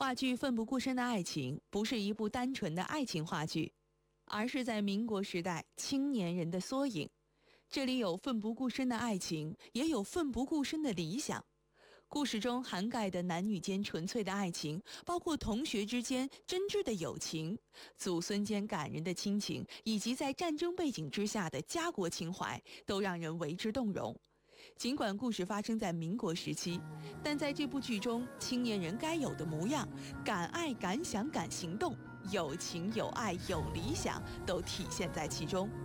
话剧《奋不顾身的爱情》不是一部单纯的爱情话剧，而是在民国时代青年人的缩影。这里有奋不顾身的爱情，也有奋不顾身的理想。故事中涵盖的男女间纯粹的爱情，包括同学之间真挚的友情，祖孙间感人的亲情，以及在战争背景之下的家国情怀，都让人为之动容。尽管故事发生在民国时期，但在这部剧中，青年人该有的模样，敢爱敢想敢行动，有情有爱有理想，都体现在其中。